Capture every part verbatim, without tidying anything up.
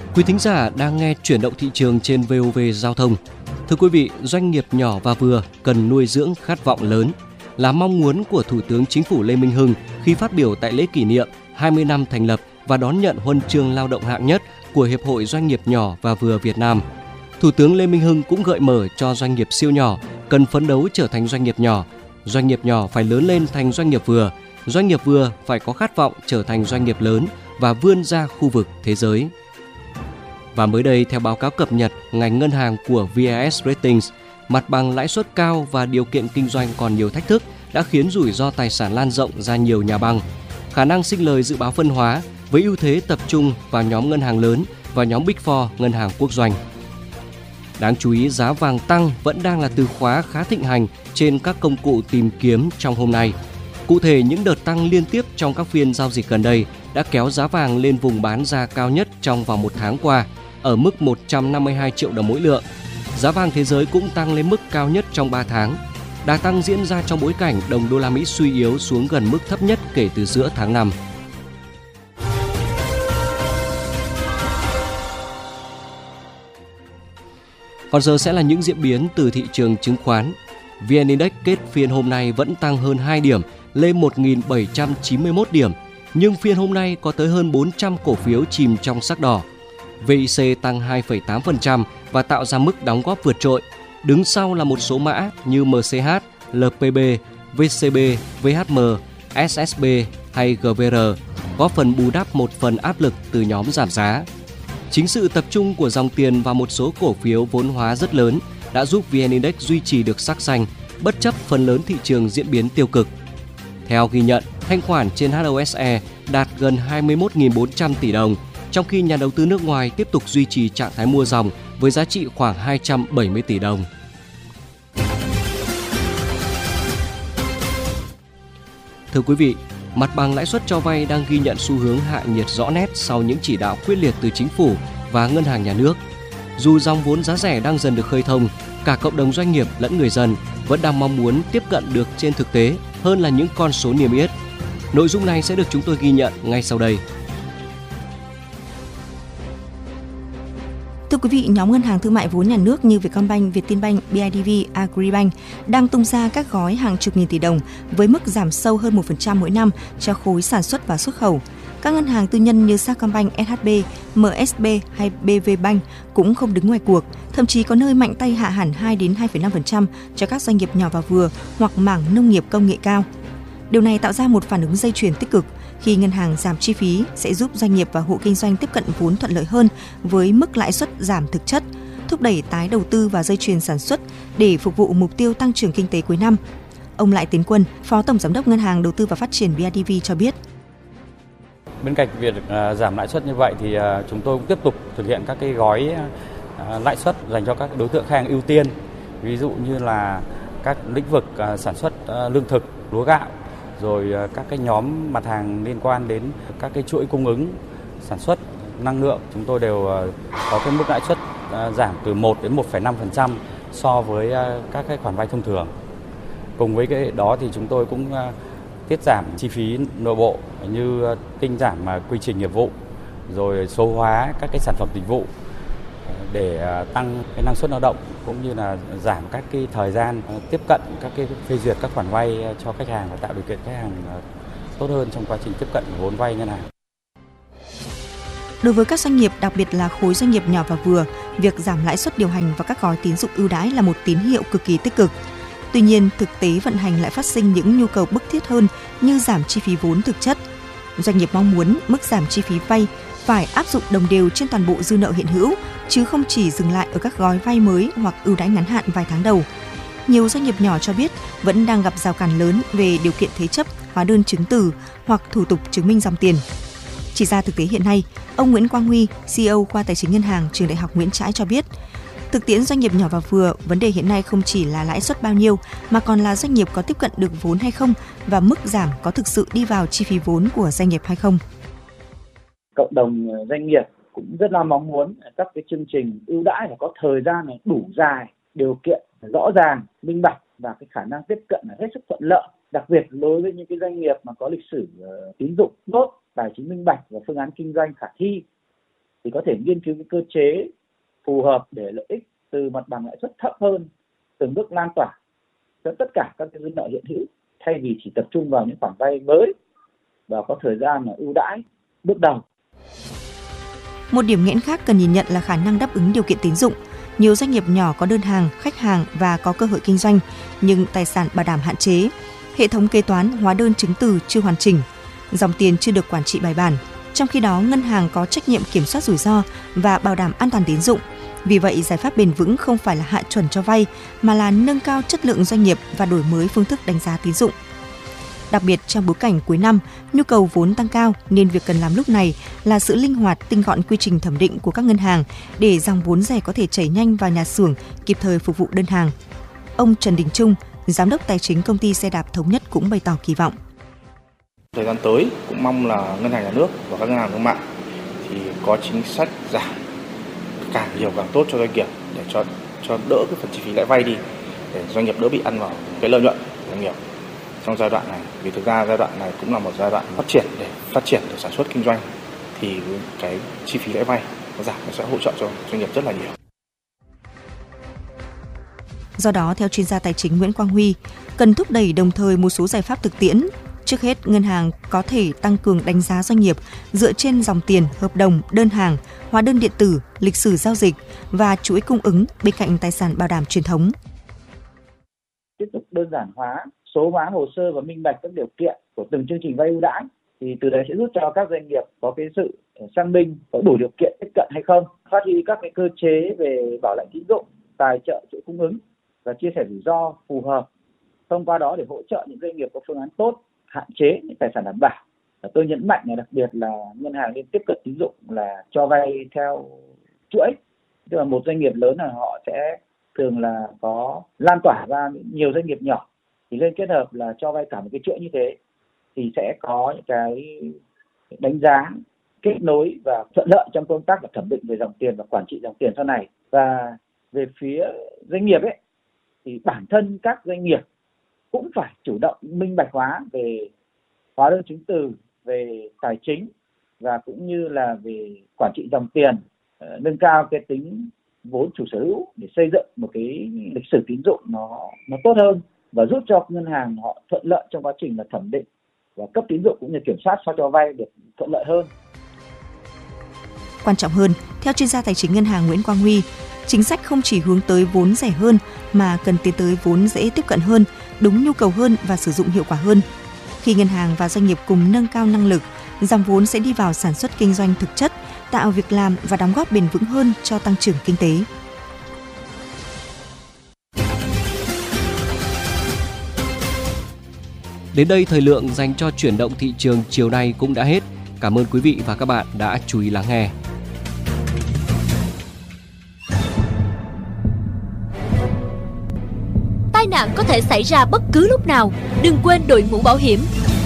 Quý thính giả đang nghe Chuyển động thị trường trên vê o vê Giao thông. Thưa quý vị, doanh nghiệp nhỏ và vừa cần nuôi dưỡng khát vọng lớn là mong muốn của Thủ tướng Chính phủ Lê Minh Hưng khi phát biểu tại lễ kỷ niệm hai mươi năm thành lập và đón nhận huân chương lao động hạng nhất của Hiệp hội Doanh nghiệp nhỏ và vừa Việt Nam. Thủ tướng Lê Minh Hưng cũng gợi mở cho doanh nghiệp siêu nhỏ cần phấn đấu trở thành doanh nghiệp nhỏ. Doanh nghiệp nhỏ phải lớn lên thành doanh nghiệp vừa. Doanh nghiệp vừa phải có khát vọng trở thành doanh nghiệp lớn và vươn ra khu vực thế giới. Và mới đây, theo báo cáo cập nhật ngành ngân hàng của vê i ét Ratings, mặt bằng lãi suất cao và điều kiện kinh doanh còn nhiều thách thức đã khiến rủi ro tài sản lan rộng ra nhiều nhà băng. Khả năng sinh lời dự báo phân hóa với ưu thế tập trung vào nhóm ngân hàng lớn và nhóm Big Four ngân hàng quốc doanh. Đáng chú ý, giá vàng tăng vẫn đang là từ khóa khá thịnh hành trên các công cụ tìm kiếm trong hôm nay. Cụ thể, những đợt tăng liên tiếp trong các phiên giao dịch gần đây đã kéo giá vàng lên vùng bán ra cao nhất trong vòng một tháng qua, ở mức một trăm năm mươi hai triệu đồng mỗi lượng. Giá vàng thế giới cũng tăng lên mức cao nhất trong ba tháng. Đà tăng diễn ra trong bối cảnh đồng đô la Mỹ suy yếu xuống gần mức thấp nhất kể từ giữa tháng năm. Còn giờ sẽ là những diễn biến từ thị trường chứng khoán. vê en Index kết phiên hôm nay vẫn tăng hơn hai điểm, lên một nghìn bảy trăm chín mươi mốt điểm, nhưng phiên hôm nay có tới hơn bốn trăm cổ phiếu chìm trong sắc đỏ. vê i xê tăng hai phẩy tám phần trăm và tạo ra mức đóng góp vượt trội. Đứng sau là một số mã như em xê hát, lờ pê bê, vê xê bê, vê hát em, ét ét bê hay giê vê rờ, góp phần bù đắp một phần áp lực từ nhóm giảm giá. Chính sự tập trung của dòng tiền vào một số cổ phiếu vốn hóa rất lớn đã giúp vê en Index duy trì được sắc xanh, bất chấp phần lớn thị trường diễn biến tiêu cực. Theo ghi nhận, thanh khoản trên hát o ét e đạt gần hai mươi mốt nghìn bốn trăm tỷ đồng, trong khi nhà đầu tư nước ngoài tiếp tục duy trì trạng thái mua dòng với giá trị khoảng hai trăm bảy mươi tỷ đồng. Thưa quý vị, mặt bằng lãi suất cho vay đang ghi nhận xu hướng hạ nhiệt rõ nét sau những chỉ đạo quyết liệt từ chính phủ và ngân hàng nhà nước. Dù dòng vốn giá rẻ đang dần được khơi thông, cả cộng đồng doanh nghiệp lẫn người dân vẫn đang mong muốn tiếp cận được trên thực tế hơn là những con số niêm yết. Nội dung này sẽ được chúng tôi ghi nhận ngay sau đây. Thưa quý vị, nhóm ngân hàng thương mại vốn nhà nước như Vietcombank, Vietinbank, bê i đê vê, Agribank đang tung ra các gói hàng chục nghìn tỷ đồng với mức giảm sâu hơn một phần trăm mỗi năm cho khối sản xuất và xuất khẩu. Các ngân hàng tư nhân như Sacombank, ét hát bê, em ét bê hay bê vê Bank cũng không đứng ngoài cuộc, thậm chí có nơi mạnh tay hạ hẳn hai đến hai phẩy năm phần trăm cho các doanh nghiệp nhỏ và vừa hoặc mảng nông nghiệp công nghệ cao. Điều này tạo ra một phản ứng dây chuyền tích cực. Khi ngân hàng giảm chi phí sẽ giúp doanh nghiệp và hộ kinh doanh tiếp cận vốn thuận lợi hơn với mức lãi suất giảm thực chất, thúc đẩy tái đầu tư vào dây chuyền sản xuất để phục vụ mục tiêu tăng trưởng kinh tế cuối năm. Ông Lại Tiến Quân, Phó Tổng Giám đốc Ngân hàng Đầu tư và Phát triển bê i đê vê cho biết. Bên cạnh việc giảm lãi suất như vậy thì chúng tôi cũng tiếp tục thực hiện các cái gói lãi suất dành cho các đối tượng khách hàng ưu tiên, ví dụ như là các lĩnh vực sản xuất lương thực, lúa gạo, rồi các cái nhóm mặt hàng liên quan đến các cái chuỗi cung ứng, sản xuất, năng lượng, chúng tôi đều có cái mức lãi suất giảm từ một đến một phẩy năm phần trăm so với các cái khoản vay thông thường. Cùng với cái đó thì chúng tôi cũng tiết giảm chi phí nội bộ như tinh giảm quy trình nghiệp vụ, rồi số hóa các cái sản phẩm dịch vụ để tăng cái năng suất lao động cũng như là giảm các cái thời gian tiếp cận các cái phê duyệt các khoản vay cho khách hàng và tạo điều kiện khách hàng tốt hơn trong quá trình tiếp cận vốn vay ngân hàng. Đối với các doanh nghiệp, đặc biệt là khối doanh nghiệp nhỏ và vừa, việc giảm lãi suất điều hành và các gói tín dụng ưu đãi là một tín hiệu cực kỳ tích cực. Tuy nhiên, thực tế vận hành lại phát sinh những nhu cầu bức thiết hơn như giảm chi phí vốn thực chất. Doanh nghiệp mong muốn mức giảm chi phí vay phải áp dụng đồng đều trên toàn bộ dư nợ hiện hữu, chứ không chỉ dừng lại ở các gói vay mới hoặc ưu đãi ngắn hạn vài tháng đầu. Nhiều doanh nghiệp nhỏ cho biết vẫn đang gặp rào cản lớn về điều kiện thế chấp, hóa đơn chứng từ hoặc thủ tục chứng minh dòng tiền. Chỉ ra thực tế hiện nay, ông Nguyễn Quang Huy, xê e ô khoa Tài chính Ngân hàng Trường Đại học Nguyễn Trãi cho biết, thực tiễn doanh nghiệp nhỏ và vừa, vấn đề hiện nay không chỉ là lãi suất bao nhiêu mà còn là doanh nghiệp có tiếp cận được vốn hay không và mức giảm có thực sự đi vào chi phí vốn của doanh nghiệp hay không. Cộng đồng doanh nghiệp cũng rất là mong muốn các cái chương trình ưu đãi phải có thời gian này đủ dài, điều kiện rõ ràng, minh bạch và cái khả năng tiếp cận là hết sức thuận lợi. Đặc biệt đối với những cái doanh nghiệp mà có lịch sử tín dụng tốt, tài chính minh bạch và phương án kinh doanh khả thi, thì có thể nghiên cứu cái cơ chế phù hợp để lợi ích từ mặt bằng lãi suất thấp hơn từng bước lan tỏa cho tất cả các cái dư nợ hiện hữu, thay vì chỉ tập trung vào những khoản vay mới và có thời gian là ưu đãi bước đầu. Một điểm nghẽn khác cần nhìn nhận là khả năng đáp ứng điều kiện tín dụng. Nhiều doanh nghiệp nhỏ có đơn hàng, khách hàng và có cơ hội kinh doanh, nhưng tài sản bảo đảm hạn chế. Hệ thống kế toán, hóa đơn chứng từ chưa hoàn chỉnh, dòng tiền chưa được quản trị bài bản. Trong khi đó, ngân hàng có trách nhiệm kiểm soát rủi ro và bảo đảm an toàn tín dụng. Vì vậy, giải pháp bền vững không phải là hạ chuẩn cho vay, mà là nâng cao chất lượng doanh nghiệp và đổi mới phương thức đánh giá tín dụng. Đặc biệt trong bối cảnh cuối năm, nhu cầu vốn tăng cao nên việc cần làm lúc này là sự linh hoạt, tinh gọn quy trình thẩm định của các ngân hàng để dòng vốn rẻ có thể chảy nhanh vào nhà xưởng, kịp thời phục vụ đơn hàng. Ông Trần Đình Trung, Giám đốc Tài chính Công ty Xe đạp Thống nhất cũng bày tỏ kỳ vọng. Thời gian tới cũng mong là ngân hàng nhà nước và các ngân hàng thương mại thì có chính sách giảm càng nhiều càng tốt cho doanh nghiệp để cho cho đỡ cái phần chi phí lãi vay đi, để doanh nghiệp đỡ bị ăn vào cái lợi nhuận của doanh nghiệp trong giai đoạn này. Vì thực ra giai đoạn này cũng là một giai đoạn phát triển để phát triển để sản xuất kinh doanh, thì cái chi phí lãi vay nó giảm, nó sẽ hỗ trợ cho doanh nghiệp rất là nhiều. Do đó, theo chuyên gia tài chính Nguyễn Quang Huy, cần thúc đẩy đồng thời một số giải pháp thực tiễn. Trước hết, ngân hàng có thể tăng cường đánh giá doanh nghiệp dựa trên dòng tiền, hợp đồng, đơn hàng, hóa đơn điện tử, lịch sử giao dịch và chuỗi cung ứng bên cạnh tài sản bảo đảm truyền thống. Tiếp tục đơn giản hóa, số hóa hồ sơ và minh bạch các điều kiện của từng chương trình vay ưu đãi, thì từ đấy sẽ giúp cho các doanh nghiệp có cái sự xác minh có đủ điều kiện tiếp cận hay không, phát huy các cái cơ chế về bảo lãnh tín dụng, tài trợ chuỗi cung ứng và chia sẻ rủi ro phù hợp. Thông qua đó để hỗ trợ những doanh nghiệp có phương án tốt, hạn chế những tài sản đảm bảo. Và tôi nhấn mạnh là đặc biệt là ngân hàng nên tiếp cận tín dụng là cho vay theo chuỗi. Tức là một doanh nghiệp lớn là họ sẽ thường là có lan tỏa ra nhiều doanh nghiệp nhỏ, thì nên kết hợp là cho vay cả một cái chuỗi như thế thì sẽ có những cái đánh giá, kết nối và thuận lợi trong công tác và thẩm định về dòng tiền và quản trị dòng tiền sau này. Và về phía doanh nghiệp ấy thì bản thân các doanh nghiệp cũng phải chủ động minh bạch hóa về hóa đơn chứng từ, về tài chính và cũng như là về quản trị dòng tiền, nâng cao cái tính vốn chủ sở hữu để xây dựng một cái lịch sử tín dụng nó nó tốt hơn và giúp cho ngân hàng họ thuận lợi trong quá trình là thẩm định và cấp tín dụng cũng như kiểm soát sao cho vay được thuận lợi hơn. Quan trọng hơn, theo chuyên gia tài chính ngân hàng Nguyễn Quang Huy, chính sách không chỉ hướng tới vốn rẻ hơn mà cần tiến tới vốn dễ tiếp cận hơn, đúng nhu cầu hơn và sử dụng hiệu quả hơn. Khi ngân hàng và doanh nghiệp cùng nâng cao năng lực, dòng vốn sẽ đi vào sản xuất kinh doanh thực chất, tạo việc làm và đóng góp bền vững hơn cho tăng trưởng kinh tế. Đến đây thời lượng dành cho chuyển động thị trường chiều nay cũng đã hết. Cảm ơn quý vị và các bạn đã chú ý lắng nghe. Tai nạn có thể xảy ra bất cứ lúc nào, đừng quên đội mũ bảo hiểm.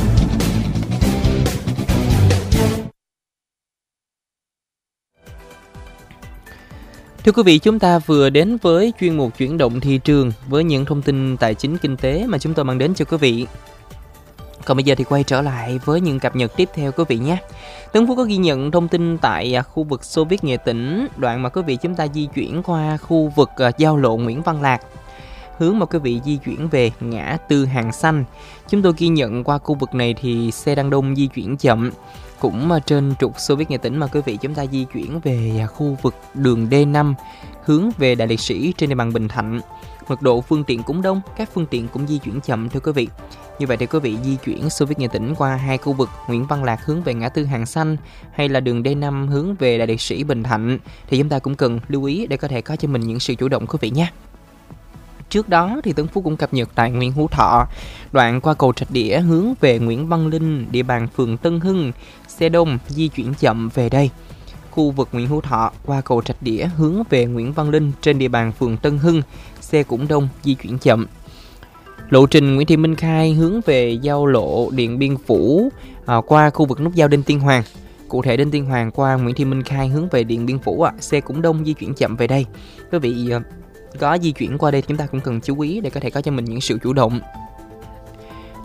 Thưa quý vị, chúng ta vừa đến với chuyên mục chuyển động thị trường với những thông tin tài chính kinh tế mà chúng tôi mang đến cho quý vị. Còn bây giờ thì quay trở lại với những cập nhật tiếp theo quý vị nhé. Tấn Phú có ghi nhận thông tin tại khu vực Xô Viết Nghệ Tĩnh, đoạn mà quý vị chúng ta di chuyển qua khu vực giao lộ Nguyễn Văn Lạc. Hướng mà quý vị di chuyển về ngã tư Hàng Xanh. Chúng tôi ghi nhận qua khu vực này thì xe đang đông di chuyển chậm. Cũng trên trục Xô Viết Nghệ Tĩnh mà quý vị chúng ta di chuyển về khu vực đường D năm hướng về Đại Liệt Sĩ trên địa bàn Bình Thạnh. Mật độ phương tiện cũng đông, các phương tiện cũng di chuyển chậm thưa quý vị. Như vậy thì quý vị di chuyển Xô Viết Nghệ Tĩnh qua hai khu vực Nguyễn Văn Lạc hướng về ngã tư Hàng Xanh hay là đường D năm hướng về Đại Liệt Sĩ Bình Thạnh thì chúng ta cũng cần lưu ý để có thể có cho mình những sự chủ động quý vị nhé. Trước đó thì Tấn Phú cũng cập nhật tại Nguyễn Hữu Thọ, đoạn qua cầu Trạch Đĩa hướng về Nguyễn Văn Linh, địa bàn phường Tân Hưng, xe đông di chuyển chậm về đây. Khu vực Nguyễn Hữu Thọ qua cầu Trạch Đĩa hướng về Nguyễn Văn Linh trên địa bàn phường Tân Hưng, xe cũng đông di chuyển chậm. Lộ trình Nguyễn Thị Minh Khai hướng về giao lộ Điện Biên Phủ à, qua khu vực nút giao Đinh Tiên Hoàng. Cụ thể Đinh Tiên Hoàng qua Nguyễn Thị Minh Khai hướng về Điện Biên Phủ, à, xe cũng đông di chuyển chậm về đây. Quý vị có di chuyển qua đây chúng ta cũng cần chú ý để có thể có cho mình những sự chủ động.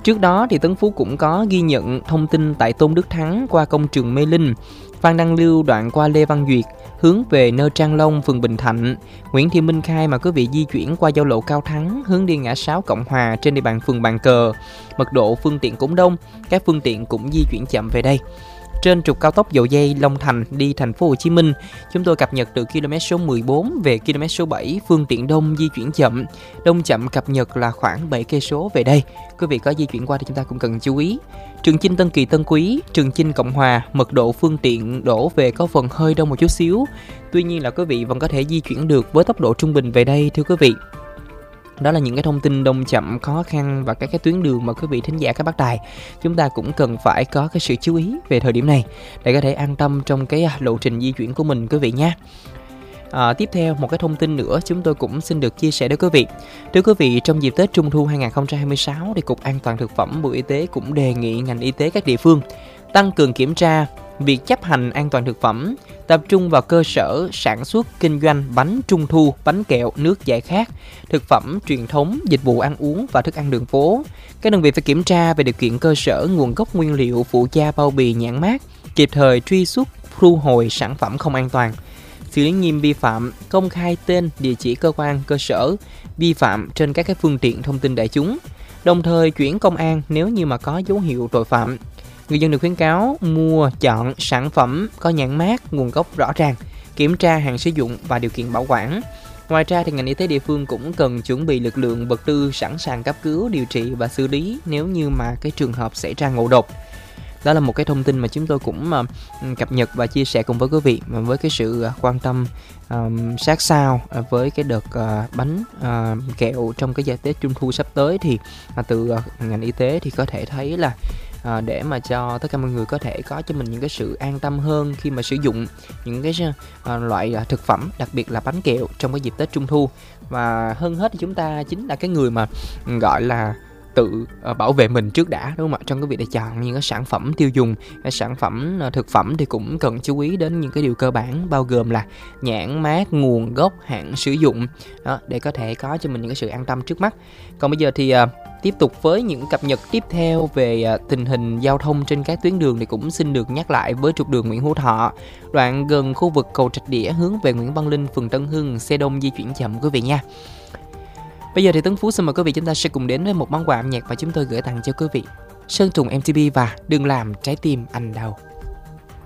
Trước đó thì Tấn Phú cũng có ghi nhận thông tin tại Tôn Đức Thắng qua công trường Mê Linh, Phan Đăng Lưu đoạn qua Lê Văn Duyệt hướng về Nơ Trang Long, phường Bình Thạnh, Nguyễn Thị Minh Khai mà quý vị di chuyển qua giao lộ Cao Thắng hướng đi ngã sáu Cộng Hòa trên địa bàn phường Bàn Cờ. Mật độ phương tiện cũng đông, các phương tiện cũng di chuyển chậm về đây. Trên trục cao tốc dầu dây Long Thành đi thành phố Hồ Chí Minh, chúng tôi cập nhật từ km số mười bốn về km số bảy, phương tiện đông di chuyển chậm. Đông chậm cập nhật là khoảng bảy cây số về đây. Quý vị có di chuyển qua thì chúng ta cũng cần chú ý. Trường Chinh Tân Kỳ Tân Quý, Trường Chinh Cộng Hòa, mật độ phương tiện đổ về có phần hơi đông một chút xíu. Tuy nhiên là quý vị vẫn có thể di chuyển được với tốc độ trung bình về đây thưa quý vị. Đó là những cái thông tin đông chậm khó khăn và các cái tuyến đường mà quý vị thính giả các bác đài chúng ta cũng cần phải có cái sự chú ý về thời điểm này để có thể an tâm trong cái lộ trình di chuyển của mình quý vị nhé. À, tiếp theo một cái thông tin nữa chúng tôi cũng xin được chia sẻ đến quý vị. Thưa quý vị, trong dịp Tết Trung thu hai không hai sáu thì Cục An toàn Thực phẩm Bộ Y tế cũng đề nghị ngành y tế các địa phương tăng cường kiểm tra việc chấp hành an toàn thực phẩm, tập trung vào cơ sở sản xuất kinh doanh bánh trung thu, bánh kẹo, nước giải khát, thực phẩm truyền thống, dịch vụ ăn uống và thức ăn đường phố. Các đơn vị phải kiểm tra về điều kiện cơ sở, nguồn gốc nguyên liệu, phụ gia, bao bì, nhãn mác, kịp thời truy xuất, thu hồi sản phẩm không an toàn, xử lý nghiêm vi phạm, công khai tên, địa chỉ cơ quan, cơ sở vi phạm trên các cái phương tiện thông tin đại chúng, đồng thời chuyển công an nếu như mà có dấu hiệu tội phạm. Người dân được khuyến cáo mua, chọn sản phẩm có nhãn mác, nguồn gốc rõ ràng, kiểm tra hàng sử dụng và điều kiện bảo quản. Ngoài ra thì ngành y tế địa phương cũng cần chuẩn bị lực lượng vật tư sẵn sàng cấp cứu, điều trị và xử lý nếu như mà cái trường hợp xảy ra ngộ độc. Đó là một cái thông tin mà chúng tôi cũng uh, cập nhật và chia sẻ cùng với quý vị với cái sự uh, quan tâm um, sát sao uh, với cái đợt uh, bánh uh, kẹo trong cái dịp Tết Trung thu sắp tới thì uh, từ uh, ngành y tế thì có thể thấy là À, để mà cho tất cả mọi người có thể có cho mình những cái sự an tâm hơn khi mà sử dụng những cái à, loại à, thực phẩm, đặc biệt là bánh kẹo trong cái dịp Tết Trung thu. Và hơn hết thì chúng ta chính là cái người mà gọi là tự uh, bảo vệ mình trước đã, đúng không ạ? Trong cái việc để chọn những cái sản phẩm tiêu dùng, cái sản phẩm uh, thực phẩm thì cũng cần chú ý đến những cái điều cơ bản, bao gồm là nhãn mác, nguồn gốc, hạn sử dụng đó, để có thể có cho mình những cái sự an tâm trước mắt. Còn bây giờ thì uh, tiếp tục với những cập nhật tiếp theo về uh, tình hình giao thông trên các tuyến đường thì cũng xin được nhắc lại với trục đường Nguyễn Hữu Thọ, đoạn gần khu vực cầu Trạch Đĩa hướng về Nguyễn Văn Linh, phường Tân Hưng, xe đông di chuyển chậm quý vị nha. Bây giờ thì Tấn Phú xin mời quý vị chúng ta sẽ cùng đến với một món quà âm nhạc mà chúng tôi gửi tặng cho quý vị. Sơn Tùng em tê pê và Đừng Làm Trái Tim Anh Đau.